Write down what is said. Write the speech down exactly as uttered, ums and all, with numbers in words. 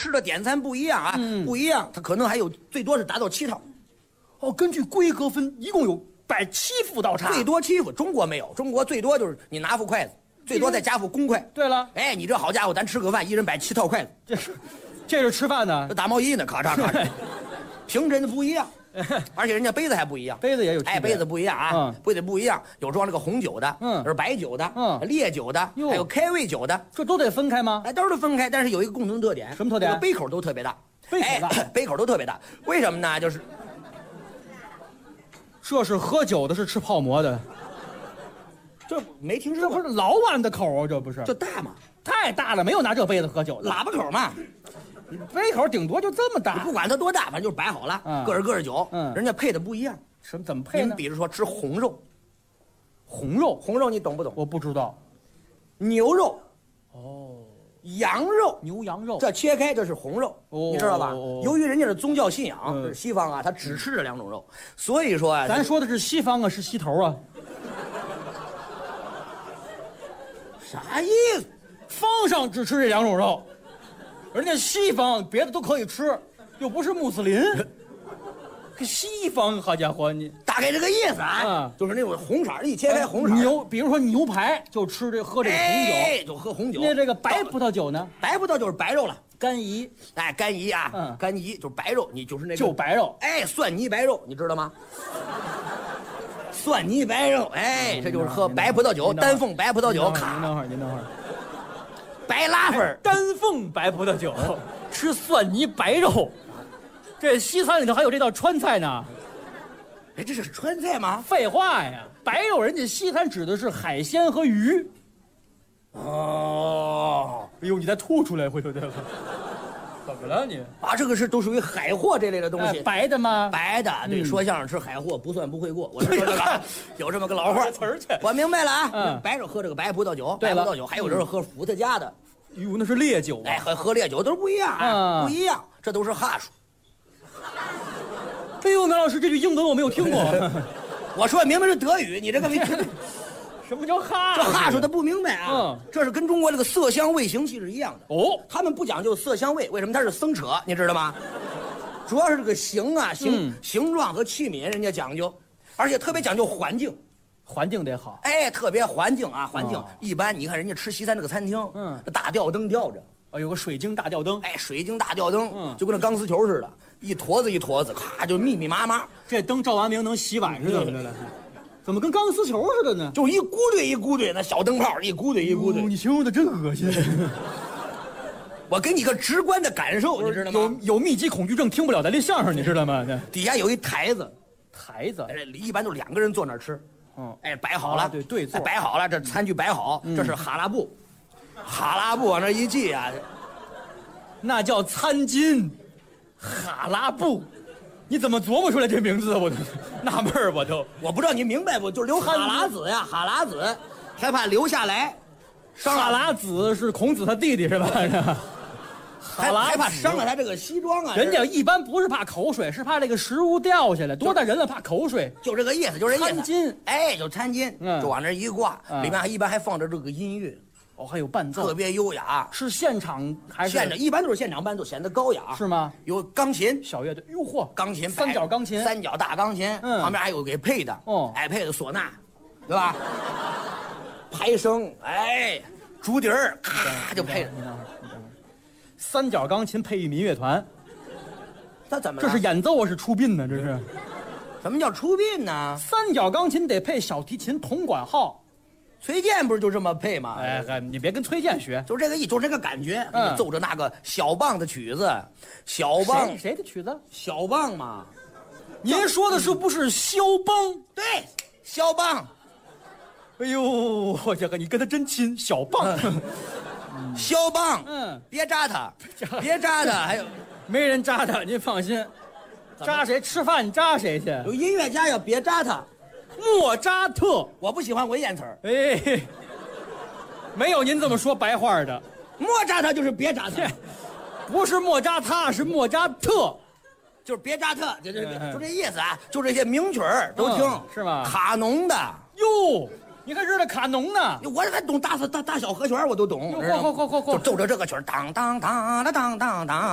吃的点餐不一样啊， 嗯不一样，它可能还有最多是达到七套， 哦，根据规格分，一共有摆七副道叉。 最多七副。中国没有，中国最多就是你拿副筷子，最多再加副公筷。 对了， 哎，你这好家伙，咱吃个饭，一人摆七套筷子， 这是这是吃饭呢这，打毛衣呢，咔嚓咔嚓，平针的不一样。而且人家杯子还不一样， 杯子也有区别哎，杯子不一样啊， 嗯杯子不一样，有装那个红酒的， 嗯有白酒的， 嗯烈酒的， 哟还有开胃酒的， 这都得分开吗？ 哎，都是分开，但是有一个共同特点， 什么特点这个杯口都特别大， 杯口大哎，杯口都特别大，为什么呢？就是这是喝酒的，是吃泡馍的， 这没听说过， 这不是老碗的口啊，这不是？ 就大嘛， 太大了，没有拿这杯子喝酒的。 喇叭口嘛， 杯口顶多就这么大不，管它多大，反正就是摆好了， 嗯个儿个儿酒， 嗯人家配的不一样。 什么怎么配您呢？ 比如说吃红肉， 红肉红肉你懂不懂？ 我不知道。 牛肉、 哦， 羊肉。 牛羊肉这切开这是红肉， 哦你知道吧？ 哦由于人家是宗教信仰， 嗯这是西方啊，他只吃这两种肉，所以说啊， 咱说的是西方啊，是西头啊。 啥意思？ 方上只吃这两种肉，人家西方别的都可以吃，又不是穆斯林。这西方好家伙，你大概这个意思啊， 嗯就是那种红色儿一切开红色儿牛，比如说牛排就吃这喝这个红哎， 酒， 就喝红酒。 那这个白葡萄酒呢？ 白葡萄就是白肉了， 干邑哎，干邑啊， 嗯干邑就是白肉，你就是那个就白肉。 哎，蒜泥白肉，你知道吗？蒜泥白肉，哎，这就是喝白葡萄酒， 您等会儿丹凤白葡萄酒， 您咔， 等会儿，您等会儿， 白拉粉儿， 丹凤白葡萄酒，吃蒜泥白肉，这西餐里头还有这道川菜呢。 哎，这是川菜吗？ 废话呀，白肉人家西餐指的是海鲜和鱼。 哦， 哎呦，你再吐出来，回头再喝。怎么了你？ 啊，这个是都属于海货这类的东哎西。 白的吗？ 白的，对， 嗯说相声吃海货不算不会过。我是说这个，有这么个老话词儿去我明白了啊。 嗯白肉喝这个白葡萄酒， 对了白葡萄酒，还有人喝伏特加的， 哟，那是烈酒哎， 啊。 喝喝烈酒都是不一样啊， 嗯不一样，这都是哈数。 哎呦，南老师，这句英文我没有听过。 我说明明是德语，你这个没什么叫哈？ 这哈数他不明白啊。 嗯这是跟中国这个色香味形气是一样的。 哦， 他们不讲究色香味，为什么？他是僧扯，你知道吗？主要是这个形啊，形、 嗯形状和器皿人家讲究，而且特别讲究环境。 环境得好。 哎，特别环境啊，环境、 哦一般。你看人家吃西餐这个餐厅， 嗯这大吊灯吊着， 哦，有个水晶大吊灯， 哎，水晶大吊灯， 嗯就跟那钢丝球似的，一坨子一坨子，咔就密密麻麻， 这灯照完明能洗碗似的了。怎么跟钢丝球似的呢？ 就一咕堆一咕堆那小灯泡，一咕堆一咕堆。 哦你形容的真恶心。 我给你个直观的感受，你知道有吗？ 有密集恐惧症听不了咱这相声，你知道吗？这底下有一台子， 台子， 哎，一般都两个人坐那儿吃。 嗯， 哎，摆好了， 啊对对坐哎摆好了，这餐具摆好， 嗯这是哈拉布，哈拉布往那一系啊， 那叫餐巾，哈拉布。你怎么琢磨出来这名字？我都纳闷儿，我都。 我不知道你明白不？就是留哈喇子呀，哈喇子，害怕留下来，伤哈了， 喇子是孔子他弟弟是吧？ 还哈喇子害怕伤了他这个西装啊。 人家一般不是怕口水，是怕这个食物掉下来，多大人了怕口水。 就这个意思，就这意思。 餐巾， 哎，就餐巾， 嗯就往那一挂， 嗯里面还一般还放着这个音乐， 哦，还有伴奏， 特别优雅。 是现场还是现场一般都是现场伴奏，显得高雅。 是吗？ 有钢琴。 小乐队？哟嚯， 钢琴， 三角钢琴， 三角大钢琴， 嗯旁边还有给配的， 哦哎，配的唢呐，对吧？拍声，哎，竹笛儿，咔就配了。 你等会儿，你等会儿，三角钢琴配一民乐团， 他怎么了？ 这是演奏啊，是出殡呢？这是什么叫出殡呢？ 三角钢琴得配小提琴、铜管号。 崔健不是就这么配吗？ 哎，嗨你别跟崔健学， 就这个意，就这个感觉。 嗯奏着那个小棒的曲子，小棒谁谁的曲子？ 小棒嘛， 您说的是不是肖邦？ 对，肖棒， 哎呦，我这个你跟他真亲，小棒， 肖棒， 嗯， 别扎他，别扎他，还有没人扎他，您放心。扎谁？吃饭扎谁去？ 有音乐家要别扎他， 莫扎特。 我不喜欢文言词儿， 哎，没有您这么说白话的， 莫扎他就是别扎他。 不是莫扎他，是莫扎特。 就是别扎特，就这嗯嗯就这意思啊，就这些名曲儿都听， 嗯是吗卡农的， 哟，你还知道卡农呢？ 我还懂大大大小和弦儿我都懂， 哟知道吗嚯嚯嚯嚯嚯就奏着这个曲儿，当当当当当当当。